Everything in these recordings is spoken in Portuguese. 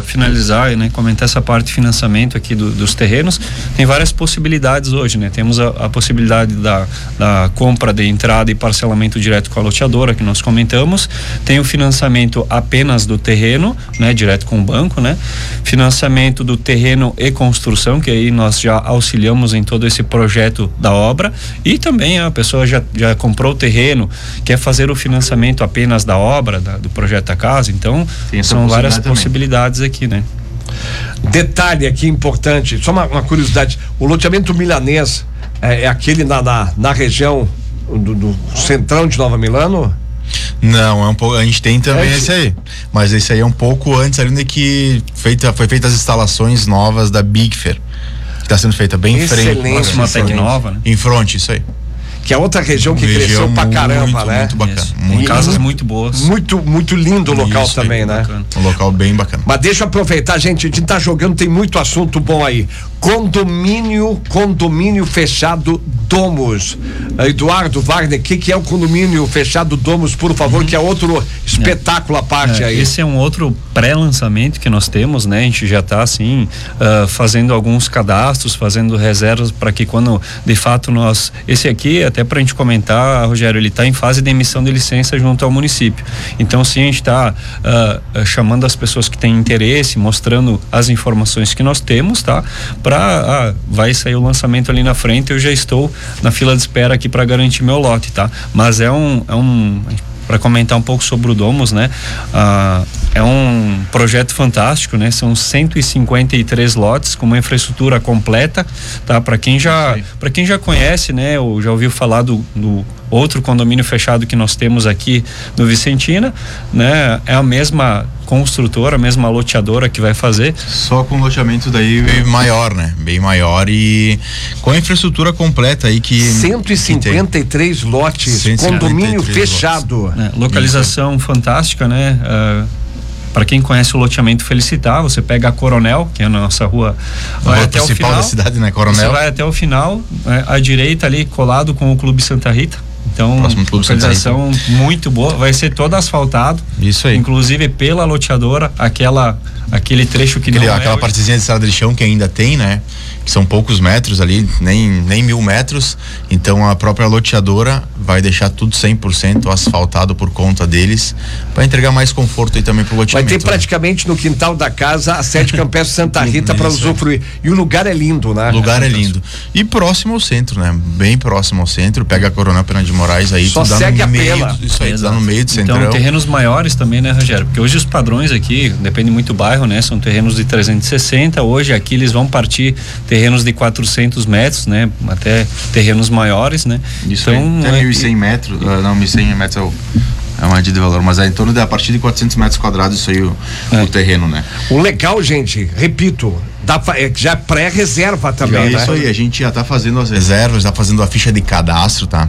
para finalizar, né, comentar essa parte de financiamento aqui dos terrenos, tem várias possibilidades hoje, né? Temos a possibilidade da compra de entrada e parcelamento direto com a loteadora, que nós comentamos. Tem o financiamento apenas do terreno, né, direto com o banco, né? Financiamento do terreno e construção, que aí nós já auxiliamos em todo esse projeto da obra, e também a pessoa já comprou o terreno, quer fazer o financiamento apenas da obra, do projeto da casa. Então são várias possibilidades aqui, né? Detalhe aqui importante, só uma curiosidade, o loteamento milanês é aquele na região do centrão de Nova Milano? Não, é um pouco, a gente tem também esse aí, mas esse aí é um pouco antes ali que foi feita as instalações novas da Big Fair, que está sendo feita bem em frente, próxima Tecnova, né? Em frente, isso aí. Que é outra região que cresceu pra caramba, né? Muito bacana. Casas muito boas. Muito lindo o local isso também, né? Bacana. Um local bem bacana. Mas deixa eu aproveitar, gente, a gente tá jogando, tem muito assunto bom aí. Condomínio fechado Domus. Eduardo Wagner, o que é o condomínio fechado Domus, por favor, que é outro espetáculo à parte aí. Esse é um outro pré-lançamento que nós temos, né? A gente já está assim, fazendo alguns cadastros, fazendo reservas para que quando de fato esse aqui, até para a gente comentar, Rogério, ele está em fase de emissão de licença junto ao município. Então sim, a gente está chamando as pessoas que têm interesse, mostrando as informações que nós temos, tá? Vai sair o lançamento ali na frente, eu já estou na fila de espera aqui para garantir meu lote, tá? Mas para comentar um pouco sobre o Domus, né? É um projeto fantástico, né? São 153 lotes com uma infraestrutura completa, tá? Para quem já conhece, né? Ou já ouviu falar do outro condomínio fechado que nós temos aqui no Vicentina, né? É a mesma construtora, a mesma loteadora que vai fazer. Só com loteamento daí maior, né? Bem maior e com a infraestrutura completa aí que 153 lotes, condomínio fechado. Localização fantástica, né? Para quem conhece o loteamento Felicitar, você pega a Coronel, que é a nossa rua, vai até o final da cidade, né? Coronel. Você vai até o final, à direita ali, colado com o Clube Santa Rita. Então, localização muito boa, vai ser todo asfaltado. Isso aí. Inclusive pela loteadora, aquele trecho que aquela partezinha de estrada de chão que ainda tem, né? Que são poucos metros ali, nem 1.000 metros. Então a própria loteadora vai deixar tudo 100% asfaltado por conta deles, para entregar mais conforto aí também pro loteamento. Vai ter praticamente no quintal da casa a sede campestre Santa Rita para usufruir. E o lugar é lindo, né? O lugar é lindo. E próximo ao centro, né? Bem próximo ao centro, pega a Coronel Pena de Moraes aí, só segue a pela. Isso aí, dá no meio do centrão. Então terrenos maiores também, né, Rogério? Porque hoje os padrões aqui, depende muito do bairro, né? São terrenos de 360, hoje aqui eles vão partir terrenos de 400 metros, né? Até terrenos maiores, né? Isso então, até 1.100 metros, não, 1.100 metros é uma medida de valor, mas é em torno de a partir de 400 metros quadrados isso aí o terreno, né? O legal, gente, repito, já pré-reserva também, né? Isso aí, a gente já tá fazendo as reservas, já fazendo a ficha de cadastro, tá?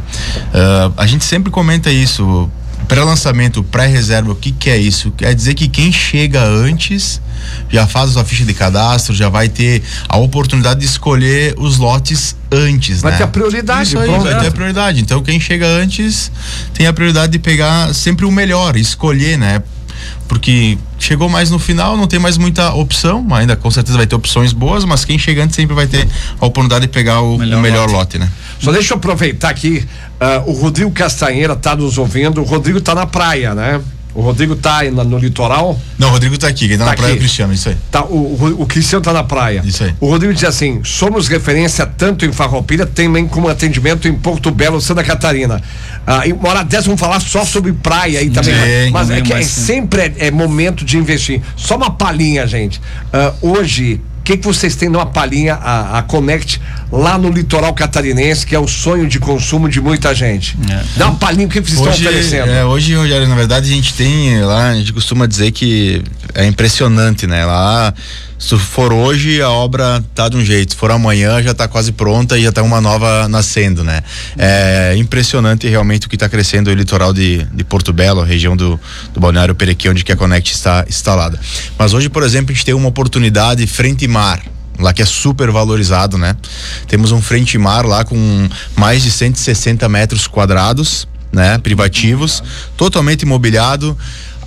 A gente sempre comenta isso, pré-lançamento, pré-reserva, o que é isso? Quer dizer que quem chega antes já faz a sua ficha de cadastro, já vai ter a oportunidade de escolher os lotes antes, vai ter a prioridade. Isso aí, vai ter a prioridade. Então quem chega antes tem a prioridade de pegar sempre o melhor, escolher, né? Porque chegou mais no final, não tem mais muita opção, ainda com certeza vai ter opções boas, mas quem chega antes sempre vai ter a oportunidade de pegar o melhor lote, né? Só deixa eu aproveitar aqui, o Rodrigo Castanheira tá nos ouvindo, o Rodrigo tá na praia, né? O Rodrigo tá no litoral? Não, o Rodrigo tá aqui, quem tá na praia é o Cristiano, isso aí. Tá, o Cristiano tá na praia. Isso aí. O Rodrigo diz assim: somos referência tanto em Farroupilha, também como atendimento em Porto Belo, Santa Catarina. E uma hora dessa vamos falar só sobre praia aí também. Mas sempre é momento de investir. Só uma palhinha, gente. Hoje, o que vocês têm numa palhinha, a Connect, lá no litoral catarinense, que é o sonho de consumo de muita gente? Dá uma palhinha, o que vocês estão oferecendo? Hoje, Rogério, na verdade, a gente tem lá, a gente costuma dizer que é impressionante, né? Lá, se for hoje, a obra tá de um jeito, se for amanhã, já tá quase pronta e já tá uma nova nascendo, né? É impressionante realmente o que tá crescendo o litoral de Porto Belo, a região do Balneário Perequê, onde que a Connect está instalada. Mas hoje, por exemplo, a gente tem uma oportunidade frente mar, lá que é super valorizado, né? Temos um frente mar lá com mais de 160 metros quadrados, né? Privativos, totalmente imobiliado.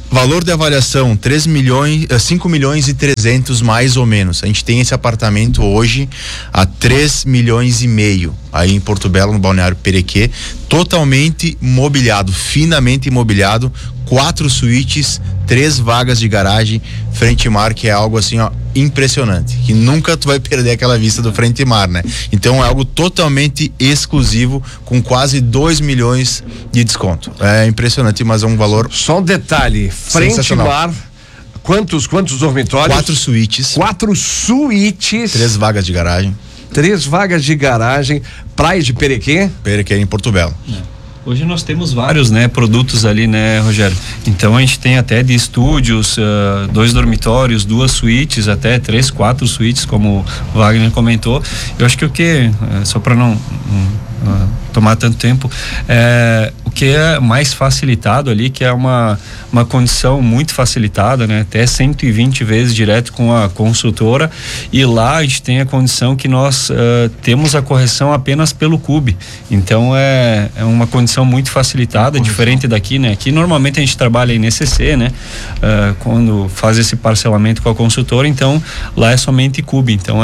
Valor de avaliação, 5 milhões e 300 mais ou menos. A gente tem esse apartamento hoje a 3 milhões e meio, aí em Porto Belo, no Balneário Perequê, totalmente mobiliado, finamente imobiliado, 4 suítes, 3 vagas de garagem, frente mar, que é algo assim, ó, impressionante, que nunca tu vai perder aquela vista do frente mar, né? Então é algo totalmente exclusivo, com quase 2 milhões de desconto. É impressionante, mas é um valor. Só um detalhe, frente mar, quantos dormitórios? 4 suítes. 4 suítes. 3 vagas de garagem. 3 vagas de garagem, praia de Perequê? Perequê em Porto Belo. Hoje nós temos vários, né, produtos ali, né, Rogério? Então a gente tem até de estúdios, 2 dormitórios, 2 suítes, até 3, 4 suítes, como o Wagner comentou. Eu acho que só para não tomar tanto tempo, o que é mais facilitado ali, que é uma condição muito facilitada, né? Até 120 vezes direto com a construtora, e lá a gente tem a condição que nós temos a correção apenas pelo CUB. Então é uma condição muito facilitada, diferente daqui, né? Aqui normalmente a gente trabalha em NCC, né? Quando faz esse parcelamento com a construtora, então lá é somente CUB. Então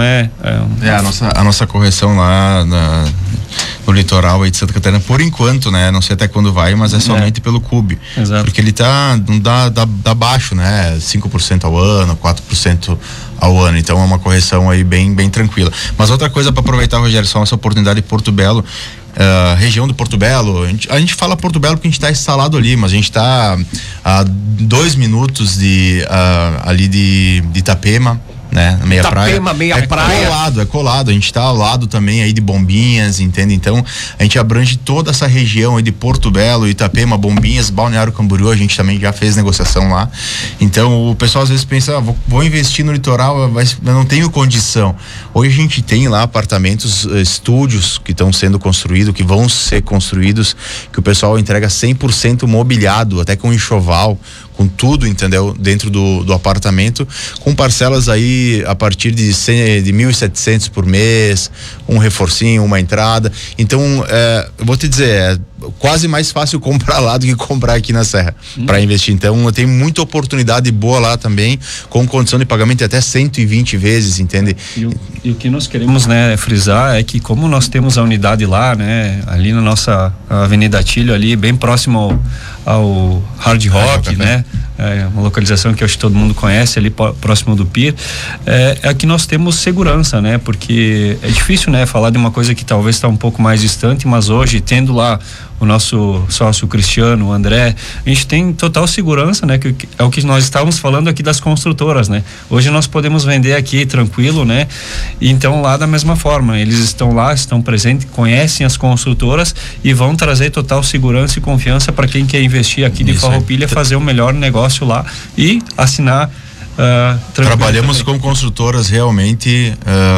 a nossa correção lá no litoral aí de Santa Catarina, por enquanto, né? Não sei até quando vai, mas é somente pelo CUB. Exato. Porque ele não dá baixo, né? 5% ao ano, 4% ao ano. Então é uma correção aí bem tranquila. Mas outra coisa para aproveitar, Rogério, só essa oportunidade de Porto Belo, região do Porto Belo, a gente fala Porto Belo porque a gente está instalado ali, mas a gente está a 2 minutos ali de Itapema, né? Meia praia. É colado, a gente tá ao lado também aí de Bombinhas, entende? Então, a gente abrange toda essa região aí de Porto Belo, Itapema, Bombinhas, Balneário Camboriú, a gente também já fez negociação lá. Então, o pessoal às vezes pensa, vou investir no litoral, eu não tenho condição. Hoje a gente tem lá apartamentos, estúdios que estão sendo construídos, que vão ser construídos, que o pessoal entrega 100% mobiliado, até com enxoval, com tudo, entendeu? Dentro do apartamento, com parcelas aí a partir de 1.700 por mês, um reforcinho, uma entrada. Então, eu vou te dizer, é quase mais fácil comprar lá do que comprar aqui na Serra para investir. Então, tem muita oportunidade boa lá também, com condição de pagamento de até 120 vezes, entende? E o que nós queremos, né, frisar é que como nós temos a unidade lá, né, ali na nossa Avenida Tilho, ali bem próximo ao Hard Rock, né? Uma localização que eu acho que todo mundo conhece, ali próximo do Pier, aqui nós temos segurança, né? Porque é difícil, né, falar de uma coisa que talvez está um pouco mais distante, mas hoje, tendo lá o nosso sócio Cristiano, o André, a gente tem total segurança, né? Que é o que nós estávamos falando aqui das construtoras, né? Hoje nós podemos vender aqui tranquilo, né? E então lá da mesma forma, eles estão lá, estão presentes, conhecem as construtoras e vão trazer total segurança e confiança para quem quer investir aqui de Farroupilha, fazer o melhor negócio lá e assinar. Trabalhamos com construtoras realmente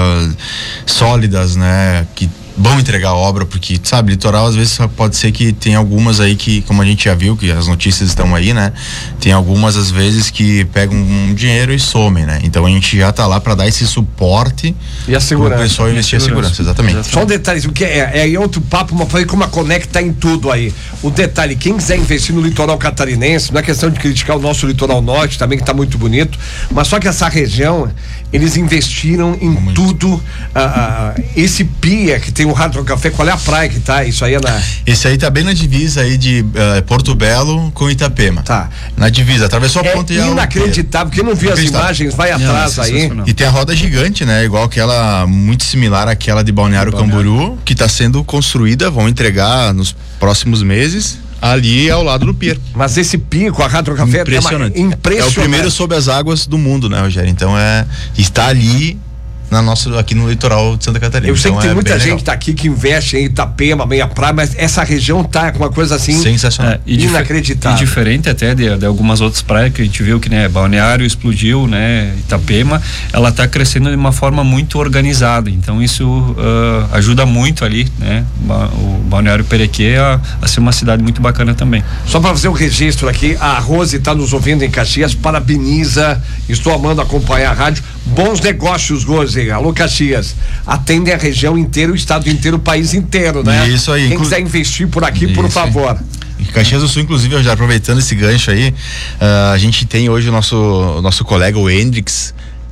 sólidas, né? Que vão entregar a obra, porque, sabe, litoral às vezes pode ser que tem algumas aí que, como a gente já viu, que as notícias estão aí, né? Tem algumas às vezes que pegam um dinheiro e somem, né? Então a gente já tá lá para dar esse suporte e a segurança. O pessoal investir a segurança, exatamente. Só um detalhe, porque é outro papo, mas falei como a conecta em tudo aí. O detalhe, quem quiser investir no litoral catarinense, não é questão de criticar o nosso litoral norte também, que tá muito bonito, mas só que essa região, eles investiram em tudo. Esse pia que tem o Hard Rock Café, qual é a praia que tá? Isso aí é na... Esse aí tá bem na divisa aí de Porto Belo com Itapema. Tá. Na divisa, atravessou a ponte. É inacreditável, porque não vi as imagens, vai atrás aí. E tem a roda gigante, né? Igual aquela, muito similar àquela de Balneário Camboriú, que tá sendo construída, vão entregar nos próximos meses, ali ao lado do pier. Mas esse pico, a Hard Rock Café, impressionante. É o primeiro sob as águas do mundo, né, Rogério? Então está ali aqui no litoral de Santa Catarina. Eu sei então que tem muita gente tá aqui que investe em Itapema, meia praia, mas essa região tá com uma coisa assim sensacional, inacreditável. E diferente até de algumas outras praias que a gente viu que, né, Balneário explodiu, né, Itapema, ela tá crescendo de uma forma muito organizada, então isso ajuda muito ali, né, o Balneário Perequê a ser uma cidade muito bacana também. Só para fazer o registro aqui, a Rose tá nos ouvindo em Caxias, parabeniza, estou amando acompanhar a rádio, bons negócios, Rose. Alô, Caxias, atendem a região inteira, o estado inteiro, o país inteiro, né? Isso aí. Quem quiser investir por aqui, por favor. Caxias do Sul, inclusive, já aproveitando esse gancho aí, a gente tem hoje o nosso colega, o Hendrix,